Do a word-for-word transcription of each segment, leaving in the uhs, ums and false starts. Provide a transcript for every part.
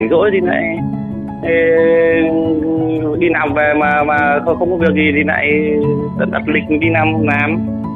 rỗi thì lại ê, đi làm về mà mà không, không có việc gì thì lại đặt lịch đi làm làm.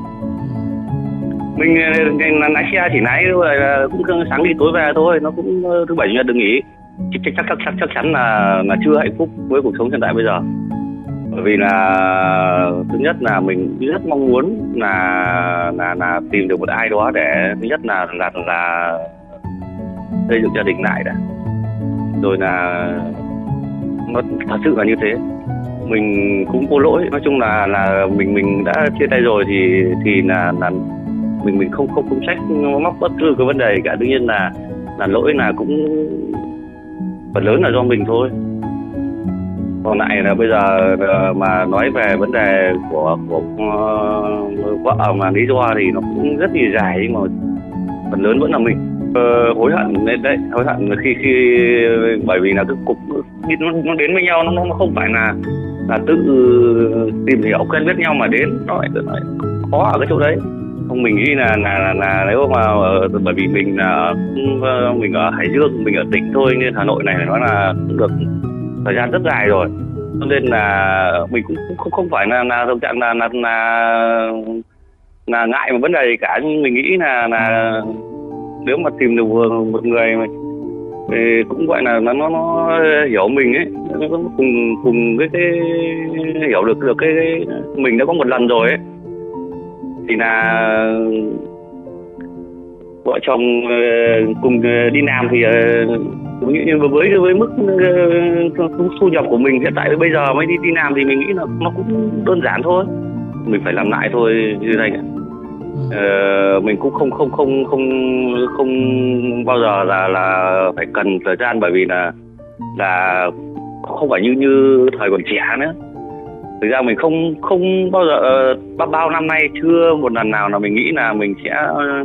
Mình lái xe chỉ lái rồi cũng sáng đi tối về thôi, nó cũng thứ bảy chủ nhật được nghỉ. Chắc chắc chắc chắc chắc chắn là là chưa hạnh phúc với cuộc sống hiện tại bây giờ. Bởi vì là thứ nhất là mình rất mong muốn là là là tìm được một ai đó để thứ nhất là là là xây dựng gia đình lại đã. Rồi là nó thật sự là như thế. Mình cũng có lỗi, nói chung là là mình mình đã chia tay rồi thì thì là là mình mình không không không trách móc bất cứ cái vấn đề cả. Đương nhiên là là lỗi là cũng phần lớn là do mình thôi. Còn lại là bây giờ mà nói về vấn đề của của uh, vợ mà lý do thì nó cũng rất là dài, nhưng mà phần lớn vẫn là mình. Uh, hối hận đấy, đấy hối hận khi khi bởi vì là cái cục nó, nó đến với nhau, nó nó không phải là là tự tìm hiểu quen biết nhau mà đến, nó lại, nó lại khó ở cái chỗ đấy. Không, mình nghĩ là là là, là nếu mà bởi vì mình là mình ở Hải Dương, mình ở tỉnh thôi, nên Hà Nội này nó là cũng được thời gian rất dài rồi, cho nên là mình cũng không không phải là là thực trạng là là là là ngại một vấn đề gì cả. Nhưng mình nghĩ là là nếu mà tìm được một người thì cũng gọi là nó nó, nó hiểu mình ấy, nó cùng cùng cái, cái hiểu được được cái, cái mình đã có một lần rồi ấy, thì là vợ chồng cùng đi làm thì như với với mức thu nhập của mình hiện tại bây giờ mới đi đi làm thì mình nghĩ là nó cũng đơn giản thôi. Mình phải làm lại thôi như thế này. Ờ, mình cũng không không không không không bao giờ là là phải cần thời gian, bởi vì là là không phải như như thời còn trẻ nữa. Thực ra mình không không bao giờ bao, bao năm nay chưa một lần nào là mình nghĩ là mình sẽ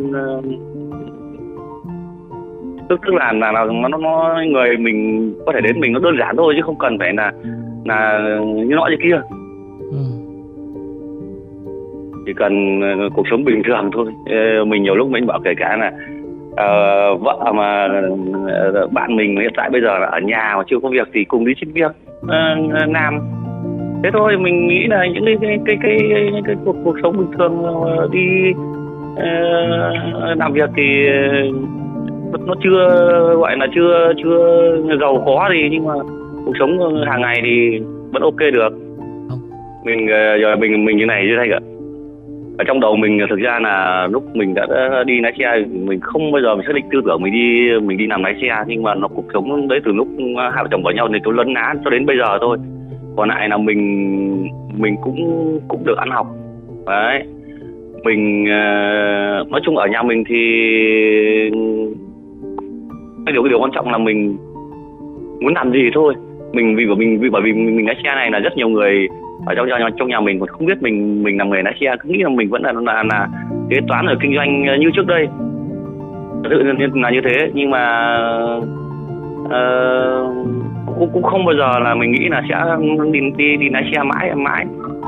tức tức là là, là nó, nó người mình có thể đến mình nó đơn giản thôi, chứ không cần phải là là như nọ như kia. Ừ. Chỉ cần cuộc sống bình thường thôi. Mình nhiều lúc mình bảo kể cả là uh, vợ mà uh, bạn mình hiện tại bây giờ là ở nhà mà chưa có việc thì cùng đi xin việc uh, làm. Thế thôi, mình nghĩ là những cái cái cái cái, cái, cái cuộc cuộc sống bình thường uh, đi uh, làm việc thì uh, nó chưa gọi là chưa chưa giàu có gì, nhưng mà cuộc sống hàng ngày thì vẫn ok được. Mình uh, giờ mình mình như này như thế cả. Ở trong đầu mình thực ra là lúc mình đã đi lái xe, mình không bao giờ mình xác định tư tưởng mình đi mình đi làm lái xe, nhưng mà nó cuộc sống đấy từ lúc hai vợ chồng có nhau thì tôi lấn ná cho đến bây giờ thôi. Còn lại là mình mình cũng cũng được ăn học đấy. Mình uh, nói chung ở nhà mình thì cái điều cái điều quan trọng là mình muốn làm gì thôi. Mình vì của mình vì bởi vì mình, mình lái xe này là rất nhiều người ở trong trong trong nhà mình còn không biết mình mình làm nghề lái xe, cứ nghĩ là mình vẫn là là là kế toán ở kinh doanh như trước đây. Thật sự là như thế, nhưng mà uh, cũng cũng không bao giờ là mình nghĩ là sẽ đi đi, đi lái xe mãi mãi.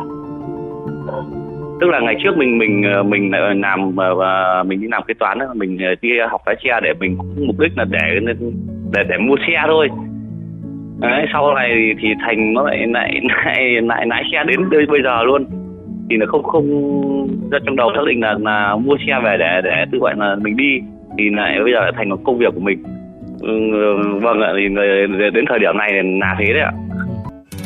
Tức là ngày trước mình mình mình làm và mình đi làm kế toán, mình đi học lái xe để mình cũng mục đích là để để để mua xe thôi. Đấy, sau này thì thành nó lại lại lại lại lái xe đến đây bây giờ luôn, thì là không không ra trong đầu xác định là là mua xe về để để tự gọi là mình đi, thì lại bây giờ lại thành một công việc của mình. Ừ, vâng ạ, thì đến thời điểm này là thế đấy ạ.